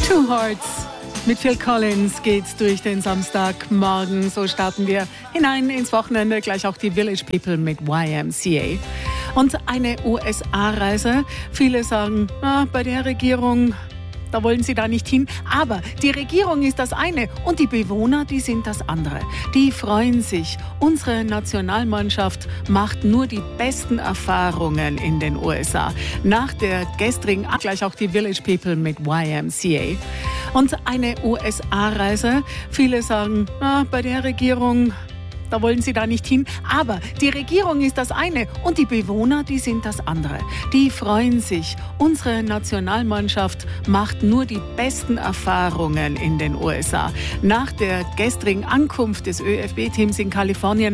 Two Hearts mit Phil Collins geht's durch den Samstagmorgen. So starten wir hinein ins Wochenende. Gleich auch die Village People mit YMCA. Und eine USA-Reise. Viele sagen, bei der Regierung, da wollen sie da nicht hin. Aber die Regierung ist das eine und die Bewohner, die sind das andere. Die freuen sich. Unsere Nationalmannschaft macht nur die besten Erfahrungen in den USA. Nach der gestrigen, gleich auch die Village People mit YMCA. Und eine USA-Reise. Viele sagen, bei der Regierung, da wollen sie da nicht hin. Aber die Regierung ist das eine und die Bewohner, die sind das andere. Die freuen sich. Unsere Nationalmannschaft macht nur die besten Erfahrungen in den USA. Nach der gestrigen Ankunft des ÖFB-Teams in Kalifornien